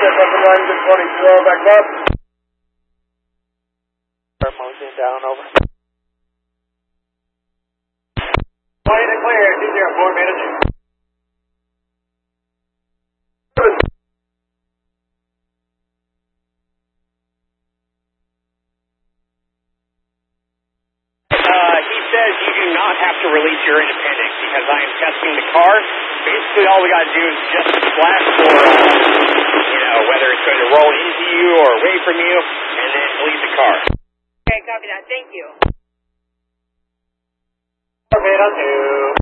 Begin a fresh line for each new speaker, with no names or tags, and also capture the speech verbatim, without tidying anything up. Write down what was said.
step up and line, good twenty-two, back up.
Motion down, over.
Quiet and clear, two zero four, manage.
Uh, he says you do not have to release your independence because I am testing the car. Basically, all we got to do is just flash for, uh, you know, whether it's going to roll into you or away from you, and then leave the car.
Okay, copy that. Thank you.
Okay, on two.